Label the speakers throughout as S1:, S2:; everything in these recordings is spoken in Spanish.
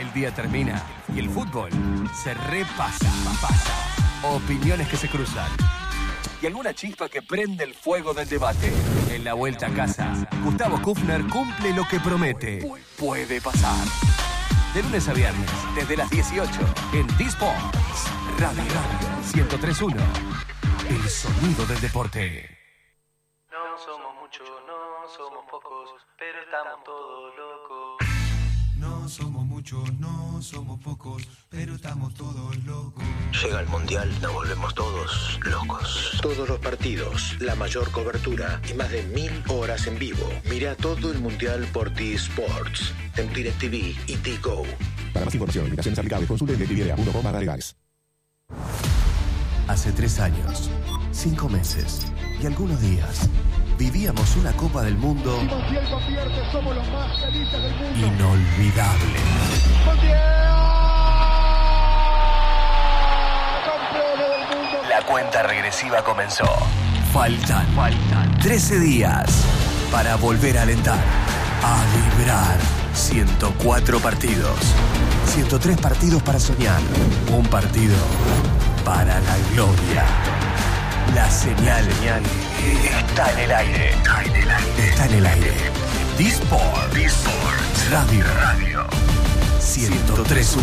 S1: El día termina y el fútbol se repasa. Opiniones que se cruzan y alguna chispa que prende el fuego del debate. En la vuelta a casa, Gustavo Kufner cumple lo que promete. Puede pasar. De lunes a viernes, desde las 18, en D-Sports Radio 103.1. El sonido del deporte.
S2: No somos muchos, no somos pocos, pero estamos todos locos.
S3: No somos muchos, no somos pocos, pero estamos todos locos.
S4: Llega el Mundial, nos volvemos todos locos. Todos los partidos, la mayor cobertura y más de 1000 horas en vivo. Mira todo el Mundial por T-Sports, en DirecTV y T-Go.
S5: Para más información, limitaciones aplicables, consulte DirecTV.com/legales.
S1: Hace 3 años, 5 meses y algunos días vivíamos una Copa del Mundo inolvidable. La cuenta regresiva comenzó. Faltan 13 días para volver a alentar, a vibrar. 104 partidos, 103 partidos para soñar, un partido para la gloria. La señal está en el aire. Está en el aire. D-Sports Radio 103.1.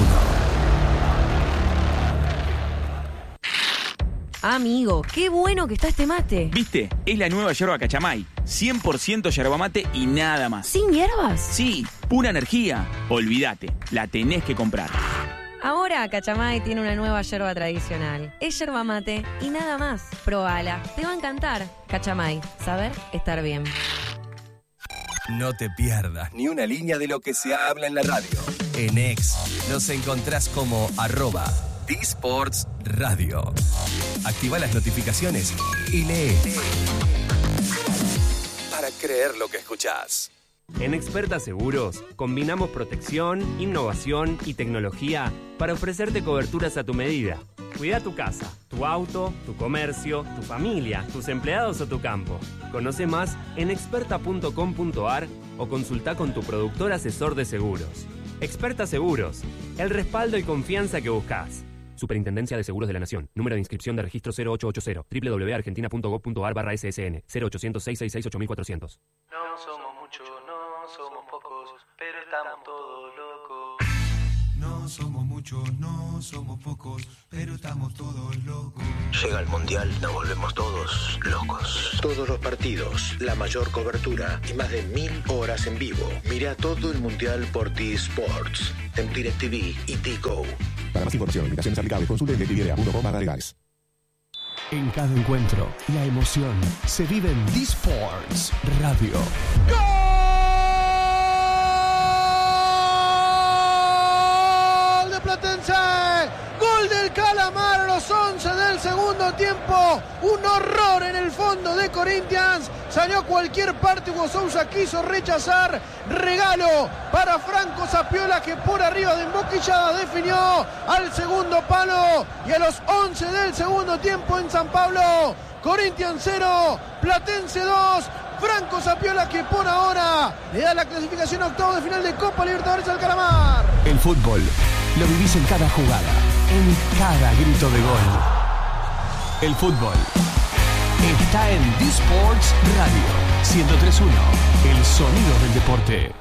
S6: Amigo, qué bueno que está este mate.
S7: ¿Viste? Es la nueva yerba Cachamay. 100% yerba mate y nada más.
S6: ¿Sin hierbas?
S7: Sí, pura energía. Olvídate, la tenés que comprar.
S6: Ahora Cachamay tiene una nueva yerba tradicional. Es yerba mate y nada más. Probala, te va a encantar. Cachamay, saber estar bien.
S1: No te pierdas ni una línea de lo que se habla en la radio. En X nos encontrás como @D-Sports Radio. Activa las notificaciones y lee para creer lo que escuchás.
S8: En Experta Seguros combinamos protección, innovación y tecnología para ofrecerte coberturas a tu medida. Cuida tu casa, tu auto, tu comercio, tu familia, tus empleados o tu campo. Conoce más en experta.com.ar o consulta con tu productor asesor de seguros. Experta Seguros, el respaldo y confianza que buscas. Superintendencia de Seguros de la Nación. Número de inscripción de registro 0880. www.argentina.gov.ar/ssn 0800 666 8400.
S2: No somos muchos, no somos pocos, pero estamos todos locos.
S3: No somos muchos, no somos pocos, pero estamos todos locos.
S4: Llega el Mundial, nos volvemos todos locos. Todos los partidos, la mayor cobertura y más de 1000 horas en vivo. Mira todo el Mundial por T-Sports, en DirecTV y T-Go.
S5: Para más información, limitaciones aplicables, consulte DirecTV.com/legales.
S1: En cada encuentro, la emoción se vive en D-Sports Radio.
S9: ¡Gol de Platense! ¡Gol del Calamar a los 11 del segundo tiempo! Un horror en el fondo de Corinthians. Salió a cualquier parte. Hugo Sousa quiso rechazar. Regalo para Franco Zapiola, que por arriba de emboquillada definió al segundo palo. Y a los 11 del segundo tiempo en San Pablo, Corinthians 0, Platense 2. Franco Zapiola, que por ahora le da la clasificación a octavos de final de Copa Libertadores al Calamar.
S1: El fútbol lo vivís en cada jugada, en cada grito de gol. El fútbol está en D-Sports Radio 103.1. El sonido del deporte.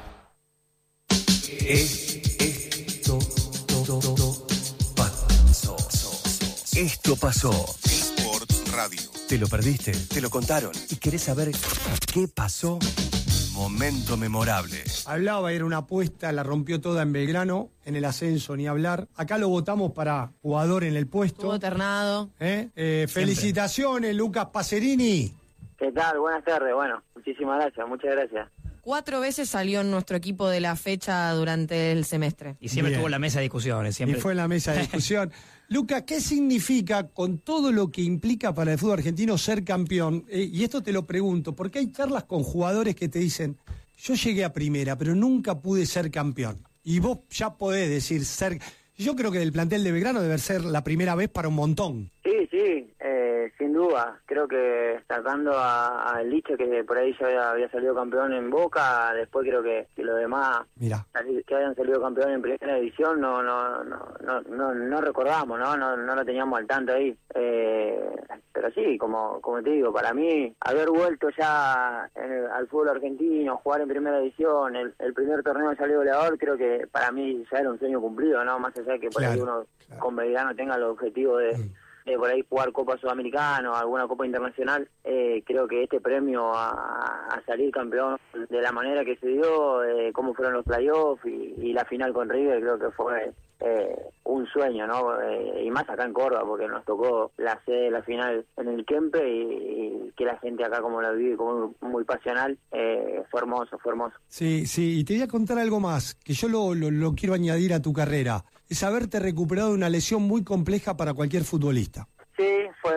S1: Esto pasó.
S3: D-Sports Radio.
S1: ¿Te lo perdiste? ¿Te lo contaron? ¿Y querés saber qué pasó? Momento memorable.
S9: Hablaba, era una apuesta, la rompió toda en Belgrano, en el ascenso, ni hablar. Acá lo votamos para jugador en el puesto.
S6: Estuvo ternado.
S9: Felicitaciones, Lucas Pacerini.
S10: ¿Qué tal? Buenas tardes. Bueno, muchísimas gracias, muchas gracias.
S6: 4 veces salió en nuestro equipo de la fecha durante el semestre.
S11: Y siempre
S9: Bien.
S11: estuvo en la mesa de discusiones. Siempre.
S9: Y fue en la mesa de discusión. Lucas, ¿qué significa, con todo lo que implica para el fútbol argentino, ser campeón? Y esto te lo pregunto, porque hay charlas con jugadores que te dicen, yo llegué a primera, pero nunca pude ser campeón. Y vos ya podés decir ser... Yo creo que del plantel de Belgrano debe ser la primera vez para un montón.
S10: Sí, sin duda. Creo que sacando al Licho, que por ahí ya había salido campeón en Boca, después creo que lo demás
S9: Mirá.
S10: salir que hayan salido campeón en primera división no recordamos, no lo teníamos al tanto ahí. Pero sí, como te digo, para mí haber vuelto ya al fútbol argentino, jugar en primera división, el primer torneo de salir goleador, creo que para mí ya era un sueño cumplido, ¿no? Más allá de que por ahí uno con Belgrano tenga el objetivo de por ahí jugar Copa Sudamericana o alguna Copa Internacional, creo que este premio a salir campeón de la manera que se dio, cómo fueron los playoffs y la final con River, creo que fue un sueño, ¿no? Y más acá en Córdoba, porque nos tocó la sede de la final en el Kempe y que la gente acá como la vive, como muy pasional, fue hermoso.
S11: Sí, y te voy a contar algo más, que yo lo quiero añadir a tu carrera. Es haberte recuperado de una lesión muy compleja para cualquier futbolista.
S10: Sí, fue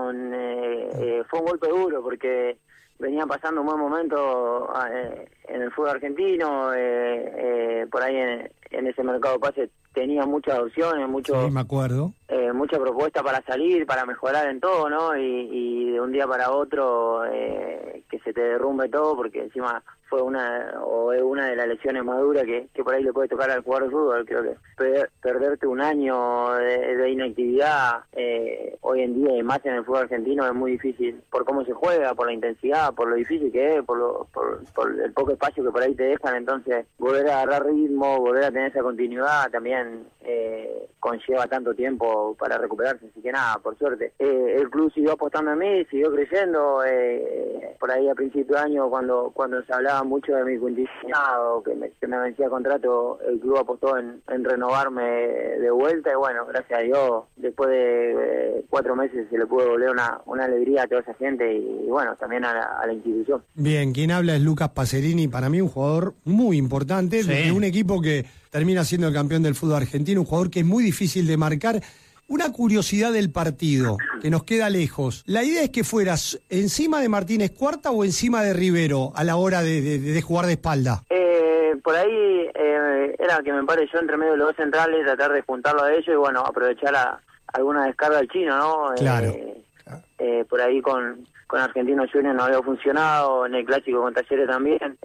S10: un golpe duro porque venía pasando un buen momento en el fútbol argentino, por ahí en ese mercado de pases tenía muchas opciones,
S11: Sí, me acuerdo.
S10: mucha propuesta para salir, para mejorar en todo, ¿no? Y de un día para otro que se te derrumbe todo, porque encima fue una de las lesiones más duras que por ahí le puede tocar al jugador de fútbol. Creo que perderte un año de inactividad hoy en día, y más en el fútbol argentino, es muy difícil por cómo se juega, por la intensidad, por lo difícil que es, por el poco espacio que por ahí te dejan. Entonces, volver a agarrar ritmo, volver a tener esa continuidad también conlleva tanto tiempo para recuperarse. Así que nada, por suerte el club siguió apostando en mí, siguió creyendo. Por ahí a principio de año, cuando se hablaba mucho de mi condicionado, que me vencía contrato, el club apostó en renovarme de vuelta, y bueno, gracias a Dios, después de 4 meses se le pudo volver una alegría a toda esa gente y bueno, también a la institución.
S11: Bien, quien habla es Lucas Pacerini, para mí un jugador muy importante, de un equipo que termina siendo el campeón del fútbol argentino, un jugador que es muy difícil de marcar. Una curiosidad del partido, que nos queda lejos. La idea es que fueras encima de Martínez Cuarta o encima de Rivero a la hora de jugar de espalda.
S10: Por ahí era que me pare yo entre medio de los dos centrales, tratar de juntarlo a ellos y bueno, aprovechar alguna descarga del chino, ¿no?
S11: Claro.
S10: Por ahí con Argentinos Juniors no había funcionado, en el clásico con Talleres también.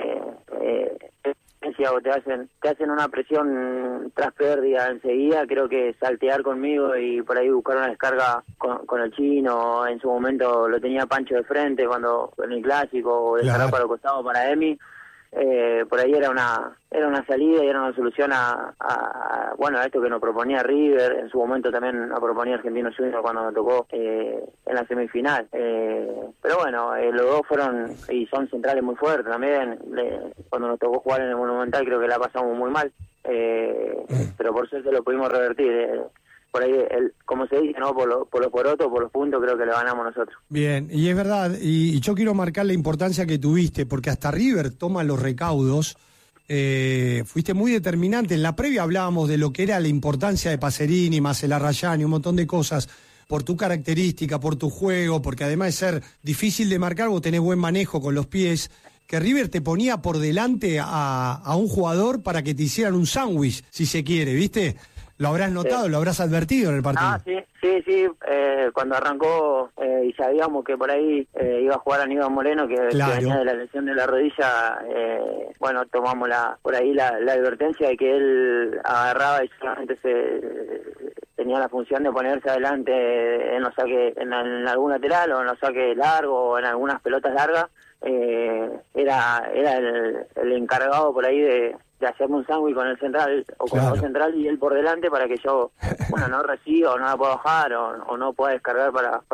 S10: Te hacen una presión tras pérdida enseguida. Creo que saltear conmigo y por ahí buscar una descarga con el chino, en su momento lo tenía Pancho de frente cuando en el clásico, o descargar para el costado para Emi. Por ahí era una salida y era una solución a esto que nos proponía River, en su momento también nos proponía Argentinos Juniors cuando nos tocó en la semifinal. Pero bueno, los dos fueron y son centrales muy fuertes también. Cuando nos tocó jugar en el Monumental creo que la pasamos muy mal, pero por suerte lo pudimos revertir. Por ahí, como se dice, ¿no? Por los porotos, por los puntos, creo que lo ganamos nosotros.
S11: Bien, y es verdad, y yo quiero marcar la importancia que tuviste, porque hasta River toma los recaudos. Fuiste muy determinante. En la previa hablábamos de lo que era la importancia de Pacerini, Marcela Rayani, un montón de cosas, por tu característica, por tu juego, porque además de ser difícil de marcar, vos tenés buen manejo con los pies, que River te ponía por delante a un jugador para que te hicieran un sándwich, si se quiere, ¿viste? Lo habrás notado, lo habrás advertido en el partido.
S10: Sí. Cuando arrancó y sabíamos que por ahí iba a jugar Aníbal Moreno, que venía de la lesión de la rodilla, tomamos por ahí la advertencia de que él agarraba y solamente tenía la función de ponerse adelante en los saques, en algún lateral o en los saques largos o en algunas pelotas largas. Era el encargado por ahí de hacerme un sándwich con el central o con el central y él por delante para que yo no reciba o no la pueda bajar o no pueda descargar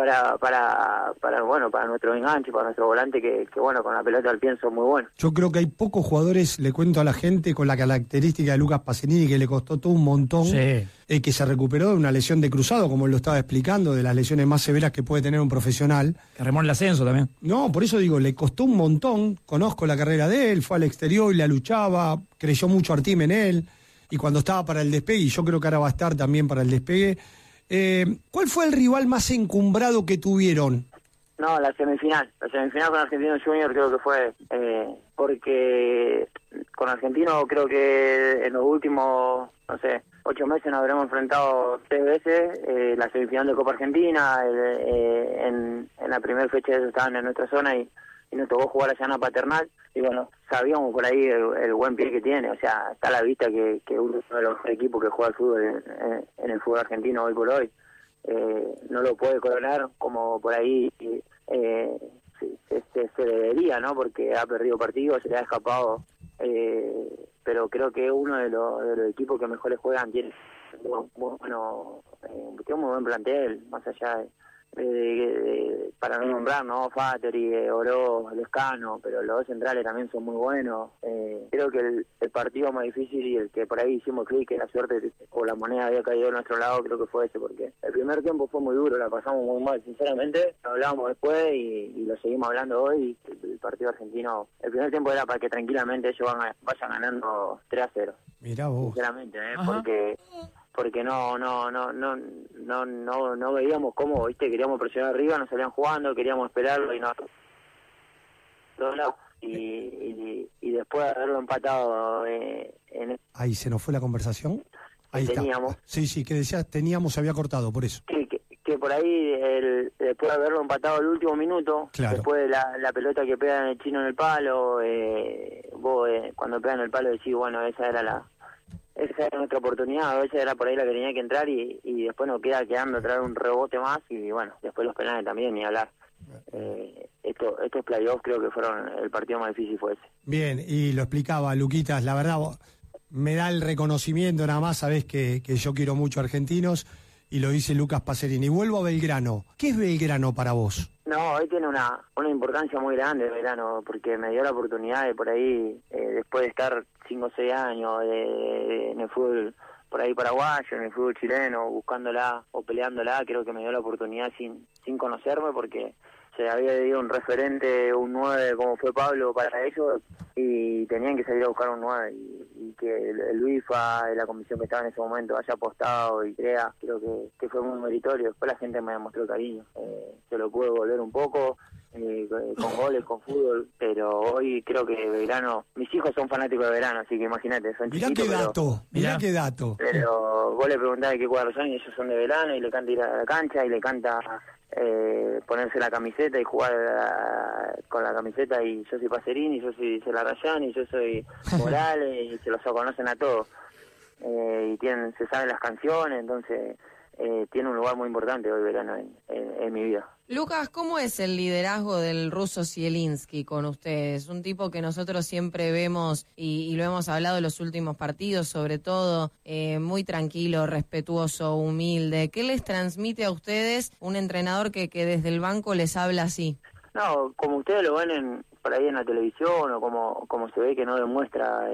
S10: para nuestro enganche, para nuestro volante que con la pelota al pie son muy buenos.
S11: Yo creo que hay pocos jugadores, le cuento a la gente, con la característica de Lucas Pacerini, que le costó todo un montón, que se recuperó de una lesión de cruzado, como lo estaba explicando, de las lesiones más severas que puede tener un profesional.
S12: Que remó el ascenso también.
S11: No, por eso digo, le costó un montón. Conozco la carrera de él, fue al exterior y la luchaba, creyó mucho Artim en él, y cuando estaba para el despegue, y yo creo que ahora va a estar también para el despegue. ¿Cuál fue el rival más encumbrado que tuvieron?
S10: No, la semifinal con Argentinos Juniors creo que fue, porque con Argentino creo que en los últimos, 8 meses nos habremos enfrentado 3 veces, la semifinal de Copa Argentina, en la primera fecha ellos estaban en nuestra zona y nos tocó jugar allá en la Paternal, y bueno, sabíamos por ahí el buen pie que tiene, o sea, está a la vista que uno de los equipos que juega al fútbol en el fútbol argentino hoy por hoy, no lo puede coronar como por ahí se debería, ¿no? Porque ha perdido partidos, se le ha escapado, pero creo que uno de los equipos que mejores juegan tiene tiene un muy buen plantel, más allá para no nombrar, ¿no? Fateri, Oroz, Lescano, pero los dos centrales también son muy buenos. Creo que el partido más difícil y el que por ahí hicimos clic, que la suerte o la moneda había caído a nuestro lado, creo que fue ese, porque el primer tiempo fue muy duro, la pasamos muy mal, sinceramente. Lo hablábamos después y lo seguimos hablando hoy. El partido argentino, el primer tiempo era para que tranquilamente ellos vayan ganando 3-0.
S11: Mirá vos.
S10: Sinceramente, porque no veíamos cómo, viste, queríamos presionar arriba, nos salían jugando, queríamos esperarlo y no. Y después de haberlo empatado
S11: Ahí se nos fue la conversación. Ahí
S10: teníamos.
S11: Está. Sí, que decías teníamos, se había cortado, por eso.
S10: Que por ahí, después de haberlo empatado el último minuto,
S11: claro.
S10: Después de la pelota que pega en el chino en el palo, vos cuando pegan el palo decís, bueno, esa era nuestra oportunidad, esa era por ahí la que tenía que entrar y después nos queda quedando traer un rebote más y bueno, después los penales también, ni hablar. Estos playoffs creo que fueron, el partido más difícil fue ese.
S11: Bien, y lo explicaba Luquitas, la verdad me da el reconocimiento nada más, sabés que yo quiero mucho a Argentinos y lo dice Lucas Pacerini. Vuelvo a Belgrano, ¿qué es Belgrano para vos?
S10: No, hoy tiene una importancia muy grande Belgrano, porque me dio la oportunidad de por ahí, después de estar 5 o 6 años en el fútbol por ahí paraguayo, en el fútbol chileno, buscándola o peleándola, creo que me dio la oportunidad sin conocerme, porque se había ido un referente, un 9 como fue Pablo para ellos, y tenían que salir a buscar un 9, y que el UIFA, la comisión que estaba en ese momento, haya apostado y creo que fue muy meritorio. Después la gente me demostró cariño, se lo pude volver un poco, con goles, con fútbol, pero hoy creo que Belgrano, mis hijos son fanáticos de Belgrano, así que imagínate, son chiquitos.
S11: Mirá qué dato.
S10: Pero vos le preguntás de qué cuadros son y ellos son de Belgrano, y le canta ir a la cancha y le canta ponerse la camiseta y jugar con la camiseta, y yo soy Pacerini, yo soy Celarrayán y yo soy Morales, y se los conocen a todos, y se saben las canciones, entonces tiene un lugar muy importante hoy Belgrano en mi vida.
S6: Lucas, ¿cómo es el liderazgo del ruso Zielinski con ustedes? Un tipo que nosotros siempre vemos y lo hemos hablado en los últimos partidos, sobre todo muy tranquilo, respetuoso, humilde. ¿Qué les transmite a ustedes un entrenador que desde el banco les habla así?
S10: No, como ustedes lo ven por ahí en la televisión, o como se ve que no demuestra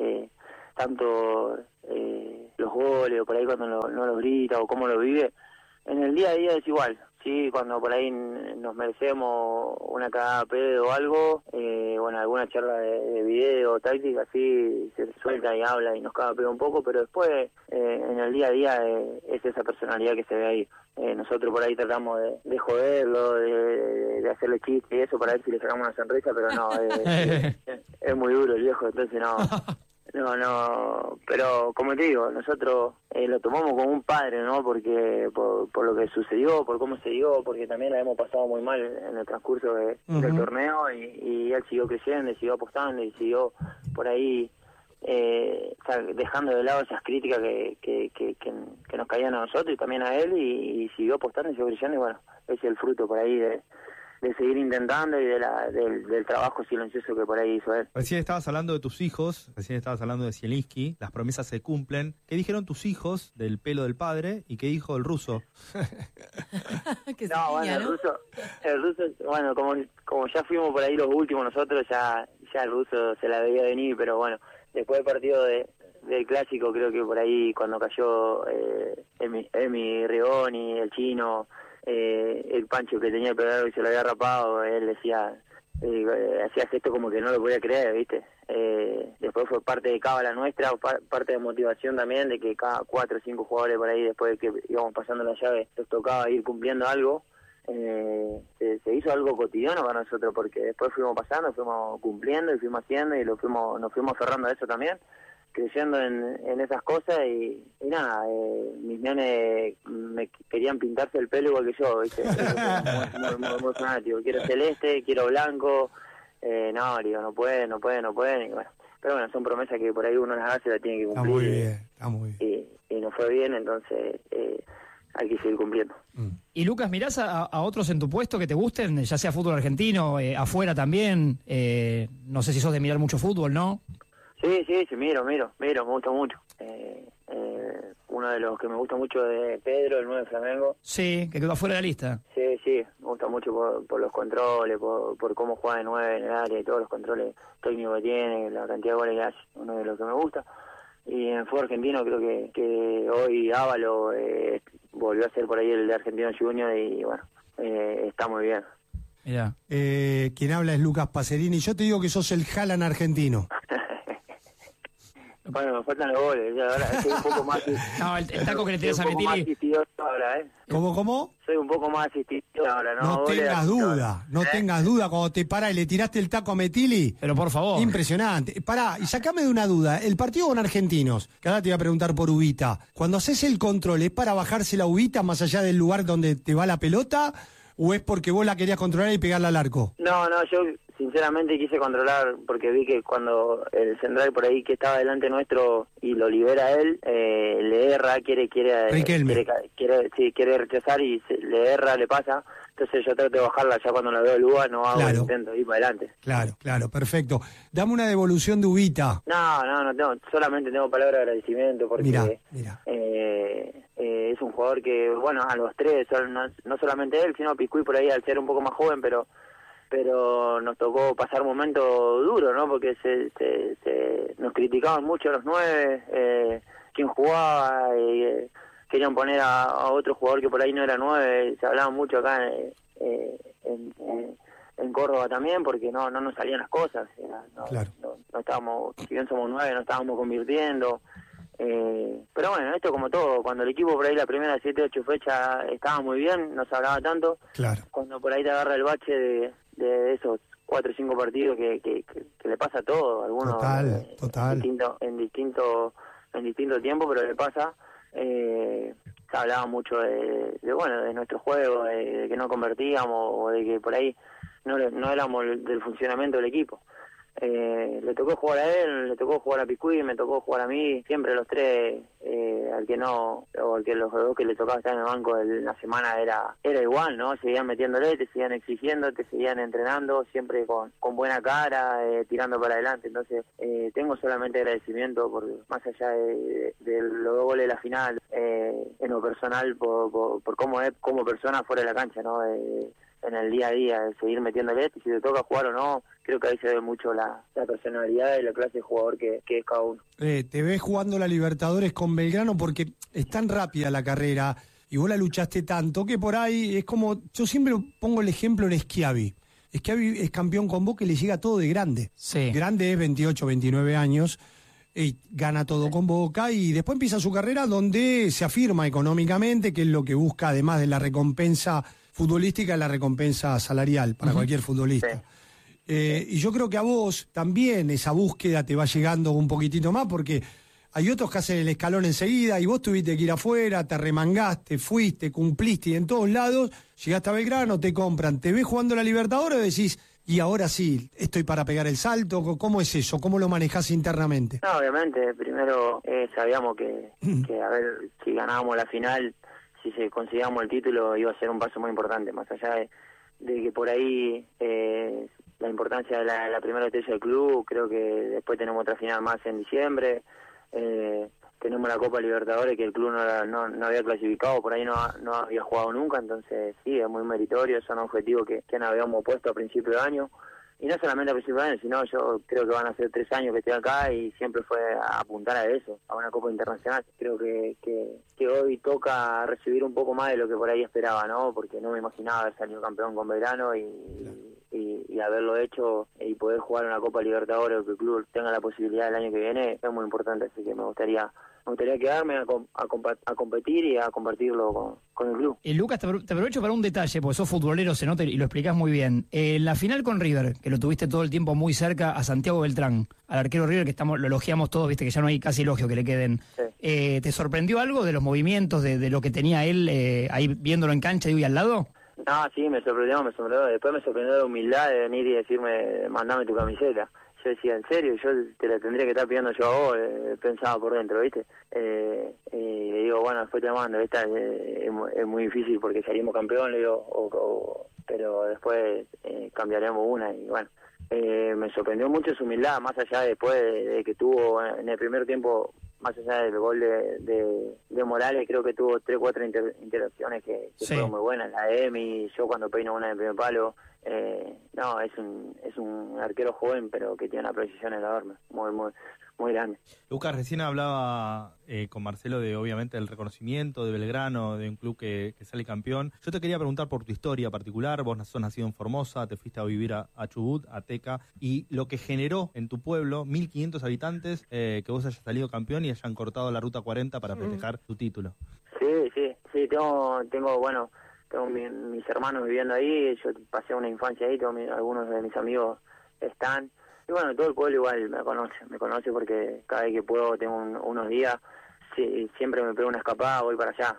S10: tanto los goles, o por ahí cuando no los grita, o cómo lo vive, en el día a día es igual. Sí, cuando por ahí nos merecemos una cagada a pedo o algo, bueno, alguna charla de video, táctica, así se suelta y habla y nos caga a pedo un poco, pero después en el día a día es esa personalidad que se ve ahí. Nosotros por ahí tratamos de joderlo, de hacerle chistes y eso para ver si le sacamos una sonrisa, pero no, es muy duro el viejo, entonces no, pero como te digo, nosotros lo tomamos como un padre, ¿no? Porque por lo que sucedió, por cómo se dio, porque también la hemos pasado muy mal en el transcurso del torneo, y él siguió creciendo, y siguió apostando, y siguió por ahí dejando de lado esas críticas que nos caían a nosotros y también a él, y siguió apostando y siguió creciendo, y bueno, ese es el fruto por ahí de seguir intentando y del trabajo silencioso que por ahí hizo él.
S12: Recién estabas hablando de tus hijos, recién estabas hablando de Zielinski, las promesas se cumplen. ¿Qué dijeron tus hijos del pelo del padre y qué dijo el ruso?
S10: No, bueno, el ruso, bueno, como ya fuimos por ahí los últimos nosotros, ya el ruso se la veía venir, pero bueno, después del partido del clásico, creo que por ahí cuando cayó Emi Rigoni, el chino, el Pancho que tenía el pelo y se lo había rapado, él decía, hacía gesto como que no lo podía creer, ¿viste? Después fue parte de cábala nuestra, parte de motivación también, de que cada 4 o 5 jugadores por ahí, después de que íbamos pasando la llave, les tocaba ir cumpliendo algo. Se hizo algo cotidiano para nosotros, porque después fuimos pasando, fuimos cumpliendo y fuimos haciendo, y nos fuimos aferrando a eso también. creyendo en esas cosas y nada, mis nenes me querían pintarse el pelo igual que yo, ¿viste? Muy fanático, quiero celeste, quiero blanco, no, digo, no pueden, y bueno, pero bueno, son promesas que por ahí uno las hace, las tiene que cumplir.
S11: Está muy bien.
S10: Y nos fue bien, entonces hay que seguir cumpliendo.
S13: Y Lucas, ¿mirás a otros en tu puesto que te gusten, ya sea fútbol argentino, afuera también? No sé si sos de mirar mucho fútbol, ¿no?
S10: Sí, miro, me gusta mucho. Uno de los que me gusta mucho es Pedro, el 9 de Flamengo.
S13: Sí, que quedó afuera de la lista.
S10: Sí, me gusta mucho por los controles, por cómo juega de 9 en el área y todos los controles técnicos que tiene, la cantidad de goles que hace, uno de los que me gusta. Y en el fútbol argentino creo que hoy Ávalo volvió a ser por ahí el de Argentino Junior y bueno, está muy bien.
S13: Mirá.
S11: Quien habla es Lucas Pacerini. Yo te digo que sos el Haaland argentino.
S10: Bueno, me faltan los goles. Ahora estoy un poco más...
S13: No, el taco que le tiras a
S10: Metili. Soy un poco más asistidor ahora,
S11: ¿Cómo?
S10: Soy un poco más asistidor ahora, ¿no?
S11: No tengas duda. Cuando te parás y le tiraste el taco a Metili.
S13: Pero por favor.
S11: Impresionante. Pará, y sacame de una duda. El partido con Argentinos, que ahora te voy a preguntar por Ubita. Cuando haces el control, ¿es para bajarse la Ubita más allá del lugar donde te va la pelota? ¿O es porque vos la querías controlar y pegarla al arco?
S10: No, yo sinceramente quise controlar porque vi que cuando el central por ahí que estaba delante nuestro y lo libera él, le erra, quiere rechazar y le erra, le pasa. Entonces yo trato de bajarla ya cuando la veo el UA, no hago el intento de ir para adelante.
S11: Claro, perfecto. Dame una devolución de Ubita.
S10: No tengo, solamente tengo palabras de agradecimiento porque
S11: Mira.
S10: Es un jugador que, bueno, a los tres, no solamente él, sino Piscuy por ahí al ser un poco más joven, pero nos tocó pasar momentos duros, ¿no? Porque nos criticaban mucho los 9, quién jugaba, querían poner a otro jugador que por ahí no era 9, se hablaba mucho acá en Córdoba también, porque no nos salían las cosas, no estábamos, si bien somos 9, no estábamos convirtiendo. Pero bueno, esto como todo, cuando el equipo por ahí la primera 7-8 fechas estaba muy bien, no se hablaba tanto, cuando por ahí te agarra el bache de esos 4 o 5 partidos que le pasa a todo, algunos
S11: total.
S10: En distinto tiempo, pero le pasa. Se hablaba mucho de nuestro juego, de que no convertíamos o de que por ahí no éramos del funcionamiento del equipo. Le tocó jugar a él, le tocó jugar a Piscuy, me tocó jugar a mí, siempre los tres, al que no, o al que los dos que le tocaba estar en el banco de la semana era igual, ¿no? Seguían metiéndole, te seguían exigiendo, te seguían entrenando, siempre con buena cara, tirando para adelante. Entonces, tengo solamente agradecimiento por más allá de los 2 goles de la final, en lo personal, por cómo es como persona fuera de la cancha, ¿no? En el día a día, seguir metiéndole, si te toca jugar o no, creo que ahí se ve mucho la personalidad y la clase de jugador que es cada uno.
S11: Te ves jugando la Libertadores con Belgrano porque es tan rápida la carrera y vos la luchaste tanto que por ahí es como, yo siempre pongo el ejemplo en Schiavi. Schiavi es campeón con Boca y le llega todo de grande.
S13: Sí.
S11: Grande es 28, 29 años, y gana todo con Boca y después empieza su carrera donde se afirma económicamente, que es lo que busca además de la recompensa futbolística, la recompensa salarial para cualquier futbolista. Sí. Y yo creo que a vos también esa búsqueda te va llegando un poquitito más porque hay otros que hacen el escalón enseguida y vos tuviste que ir afuera, te remangaste, fuiste, cumpliste y en todos lados llegaste a Belgrano, te compran, te ves jugando la Libertadores y decís, y ahora sí, estoy para pegar el salto. ¿Cómo es eso? ¿Cómo lo manejás internamente?
S10: No, obviamente, primero sabíamos que a ver si ganábamos la final, si conseguíamos el título iba a ser un paso muy importante, más allá de que por ahí la importancia de la primera estrella del club, creo que después tenemos otra final más en diciembre, tenemos la Copa Libertadores que el club no había clasificado, por ahí no había jugado nunca, entonces sí, es muy meritorio, son objetivos que nos habíamos puesto a principio de año. Y no solamente a principio de año, sino yo creo que van a ser 3 años que estoy acá y siempre fue a apuntar a eso, a una Copa Internacional. Creo que hoy toca recibir un poco más de lo que por ahí esperaba, ¿no? Porque no me imaginaba haber salido campeón con Belgrano y haberlo hecho y poder jugar una Copa Libertadores o que el club tenga la posibilidad el año que viene es muy importante, así que me gustaría me gustaría quedarme a competir y a compartirlo con el club.
S13: Lucas, te aprovecho para un detalle, porque sos futbolero, se nota y lo explicás muy bien. En la final con River, que lo tuviste todo el tiempo muy cerca a Santiago Beltrán, al arquero River, que lo elogiamos todos, viste que ya no hay casi elogio que le queden. Sí. ¿Te sorprendió algo de los movimientos, de lo que tenía él ahí viéndolo en cancha y al lado?
S10: No, sí, me sorprendió. Después me sorprendió la humildad de venir y decirme, mandame tu camiseta. Yo decía, en serio, yo te la tendría que estar pidiendo yo a vos, pensaba por dentro, ¿viste? Y le digo, bueno, después te mando, esta es muy difícil porque salimos campeón, le digo, pero después cambiaremos una y bueno. Me sorprendió mucho su humildad, más allá después de que tuvo en el primer tiempo, más allá del gol de Morales, creo que tuvo 3 o 4 interacciones que sí, fueron muy buenas. La de Emi, yo cuando peino una de primer palo, no, es un arquero joven, pero que tiene una precisión enorme, muy grande.
S12: Lucas, recién hablaba con Marcelo de, obviamente, del reconocimiento de Belgrano, de un club que sale campeón. Yo te quería preguntar por tu historia particular. Vos sos nacido en Formosa, te fuiste a vivir a Chubut, a Teca, y lo que generó en tu pueblo, 1.500 habitantes, que vos hayas salido campeón y hayan cortado la Ruta 40 para festejar tu título.
S10: Sí, tengo mis hermanos viviendo ahí, yo pasé una infancia ahí, algunos de mis amigos están. Y bueno, todo el pueblo igual me conoce porque cada vez que puedo tengo unos días, siempre me pego una escapada, voy para allá.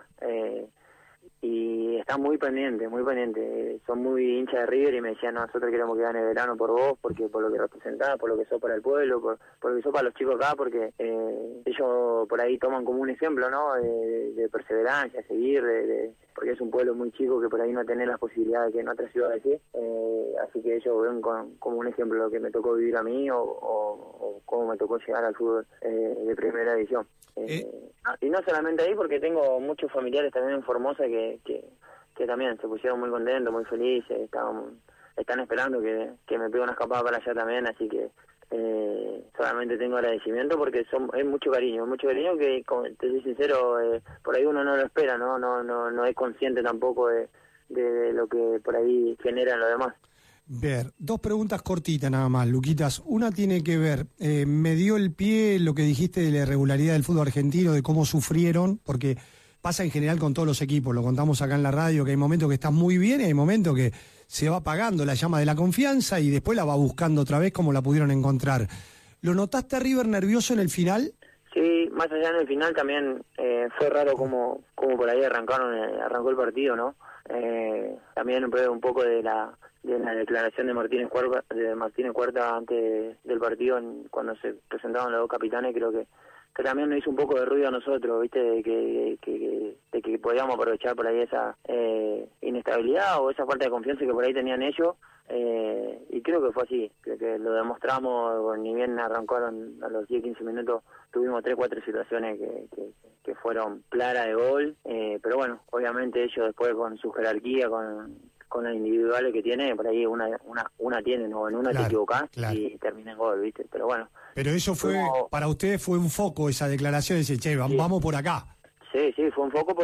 S10: Y están muy pendientes, son muy hinchas de River y me decían, nosotros queremos que gane el verano por vos, porque por lo que representás, por lo que sos para el pueblo, por lo que sos para los chicos acá, porque ellos por ahí toman como un ejemplo, ¿no? De perseverancia, seguir, porque es un pueblo muy chico que por ahí no tenés las posibilidades que en otras ciudades sí, así que ellos ven como un ejemplo lo que me tocó vivir a mí o cómo me tocó llegar al fútbol de primera división. Y no solamente ahí, porque tengo muchos familiares también en Formosa que también se pusieron muy contentos, muy felices, están esperando que me pegue una escapada para allá también, así que solamente tengo agradecimiento porque es mucho cariño que, te soy sincero, por ahí uno no lo espera, no es consciente tampoco de lo que por ahí generan los demás.
S11: Ver, 2 preguntas cortitas nada más, Luquitas. Una tiene que ver, me dio el pie lo que dijiste de la irregularidad del fútbol argentino, de cómo sufrieron, porque pasa en general con todos los equipos, lo contamos acá en la radio, que hay momentos que estás muy bien y hay momentos que se va apagando la llama de la confianza y después la va buscando otra vez como la pudieron encontrar. ¿Lo notaste a River nervioso en el final?
S10: Sí, más allá en el final también fue raro como por ahí arrancó el partido, ¿no? También un poco de la declaración de Martínez Cuarta antes del partido, cuando se presentaban los 2 capitanes, creo que también nos hizo un poco de ruido a nosotros, ¿viste? De que podíamos aprovechar por ahí esa inestabilidad o esa falta de confianza que por ahí tenían ellos, y creo que fue así, creo que lo demostramos, ni bien arrancaron a los 10-15 minutos, tuvimos 3 o 4 situaciones que fueron claras de gol, pero bueno, obviamente ellos después con su jerarquía, con las individuales que tiene, por ahí una tienen, o en una te equivocás y termina en gol, ¿viste? Pero bueno.
S11: Pero eso fue, para ustedes fue un foco esa declaración, de decir, che, vamos por acá.
S10: Sí, fue un foco